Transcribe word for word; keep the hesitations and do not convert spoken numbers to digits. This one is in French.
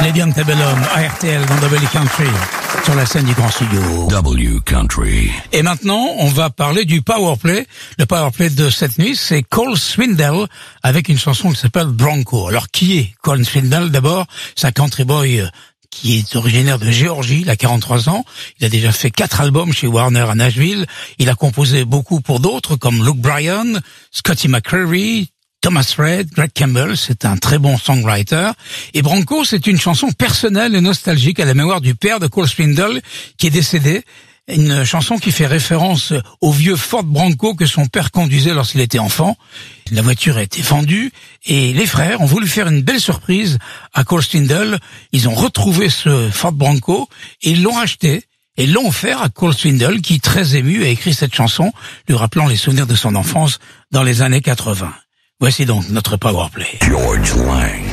Young Tabellum à R T L dans W Country sur la scène du Grand Studio. W Country. Et maintenant, on va parler du powerplay. Le powerplay de cette nuit, c'est Cole Swindell avec une chanson qui s'appelle Bronco. Alors, qui est Cole Swindell? D'abord, c'est un country boy qui est originaire de Géorgie, il a quarante-trois ans. Il a déjà fait quatre albums chez Warner à Nashville. Il a composé beaucoup pour d'autres comme Luke Bryan, Scotty McCreery, Thomas Rhett, Greg Campbell. C'est un très bon songwriter. Et Bronco, c'est une chanson personnelle et nostalgique à la mémoire du père de Cole Swindell qui est décédé. Une chanson qui fait référence au vieux Ford Bronco que son père conduisait lorsqu'il était enfant. La voiture a été vendue et les frères ont voulu faire une belle surprise à Cole Swindell. Ils ont retrouvé ce Ford Bronco et ils l'ont racheté et l'ont offert à Cole Swindell qui, très ému, a écrit cette chanson lui rappelant les souvenirs de son enfance dans les années quatre-vingts. Voici donc notre powerplay. George Lang.